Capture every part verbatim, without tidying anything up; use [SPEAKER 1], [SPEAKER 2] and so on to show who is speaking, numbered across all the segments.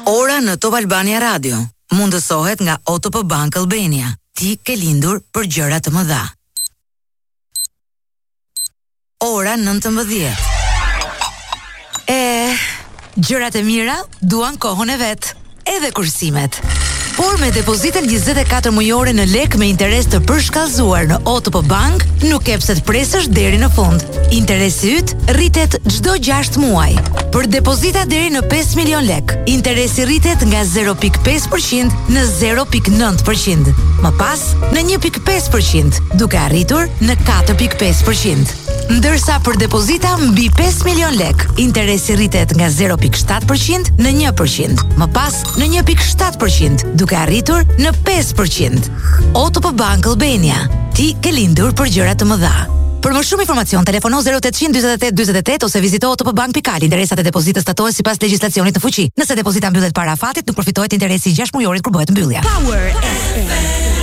[SPEAKER 1] Ora në Top Albania Radio mundësohet nga O T P Bank Albania. Ti ke lindur për gjëra të mëdha. Ora nëntëmbëdhjetë. E, gjërat e mira duan kohën e vet, edhe kursimet. Por me depozitën njëzet e katër mujore në lek me interes të përshkallëzuar në O T P Bank, nuk ke pse të presësh deri në fund. Interesi yt rritet çdo gjashtë muaj. Për depozita deri në pesë milion lek, interesi rritet nga zero pikë pesë përqind në zero pikë nëntë përqind. Më pas, në një pikë pesë përqind, duke arritur në katër pikë pesë përqind. Ndërsa për depozita mbi pesë milion lek, interesi rritet nga zero pikë shtatë përqind në një përqind. Më pas, në një pikë shtatë përqind, duke arritur në pesë përqind. O T P Bank Albania. Ti ke lindur për gjëra të mëdha. Për më shumë informacion, telefono zero ottanta dyzet e tetë dyzet e tetë ose vizito o t p bank pikal. Interesat e depozitës statohen sipas legjislacionit në fuqi. Nëse depozita mbyllet para afatit, nuk përfitohet interesi i gjashtë mujorit kur bëhet mbyllja. Power F M.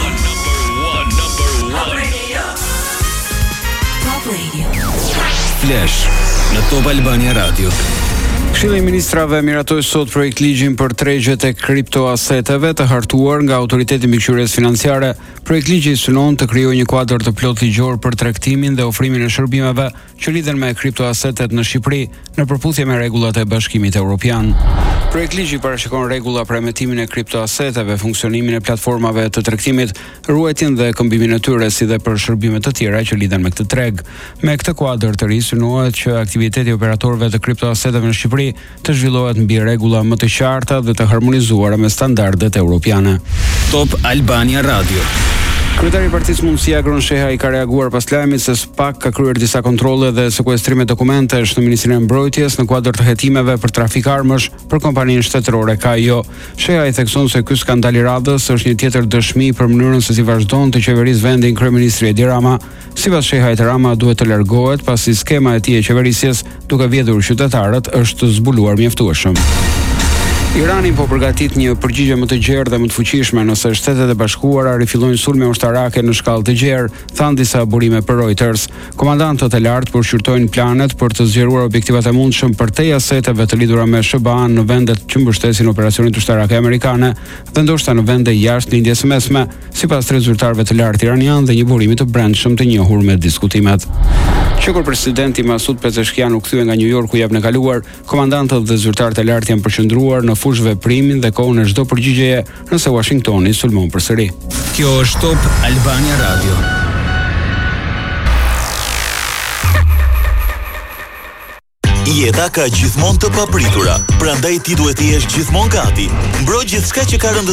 [SPEAKER 1] Top Radio.
[SPEAKER 2] Flash në Top Albania Radio.
[SPEAKER 3] Këshilli i Ministrave miratoi sot projekt ligjin për tregjet e kriptoaseteve të hartuar nga Autoriteti Mbikëqyrjes Financiare. Projekt ligji synon të krijojë një kuadër të plot ligjor për tregtimin dhe ofrimin e shërbimeve që lidhen me kriptoasetet në Shqipëri, në përputhje me rregullat e Bashkimit Evropian. Projekt ligji parashikon rregulla për emetimin e kriptoaseteve, funksionimin e platformave të tregtimit, ruajtjen dhe këmbimin e tyre, si dhe për shërbime të tjera që lidhen me këtë treg. Me këtë kuadër të ri synohet që aktiviteti i operatorëve të kriptoaseteve në Shqipëri të zhvillohet mbi rregulla më të qarta dhe të harmonizuara me standardet evropiane.
[SPEAKER 2] Top Albania Radio.
[SPEAKER 3] Kryetari i Partisë Mundësia Gron Sheha i ka reaguar pas lajmit se SPAK ka kryer disa kontrolle dhe sekuestrime dokumentesh në Ministrinë e Mbrojtjes në kuadër të hetimeve për trafik armësh për kompaninë shtetërore K I O. Sheha i thekson se ky skandal i radhës është një tjetër dëshmi për mënyrën se si vazhdon të qeverisë vendin kryeministri Edi Rama. Sipas Shehajt, Rama duhet të largohet pasi skema e tij e qeverisjes duke vjedhur qytetarët është zbuluar mjaftueshëm. Irani po përgatit një përgjigje më të gjerë dhe më të fuqishme nëse Shtetet e Bashkuara rifillojnë sulme ushtarake në shkallë të gjerë, thanë disa burime për Reuters. Komandantët e lartë përshqyrtojnë planet për të zgjeruar objektivat e mundshëm përtej aseteve të lidhura me S B A-n në vendet që mbështesin operacionet ushtarake amerikane dhe ndoshta në vende jashtë lindjes së mesme, sipas të zyrtarëve të lartë iranian dhe një burimi të brendshëm të njohur me diskutimet. Që kur presidenti Masud Pezeshkian u kthye nga New Yorku javën e kaluar, komandantët dhe zyrtarët e lartë janë përqendruar në fush veprimin dhe kohën e çdo përgjigjeje nëse Washingtoni sulmon përsëri.
[SPEAKER 2] Kjo është Top Albania Radio.
[SPEAKER 4] Jeta ka gjithmonë të papritura, prandaj ti duhet të jesh gjithmonë gati. Mbro gjithçka që ka rëndësi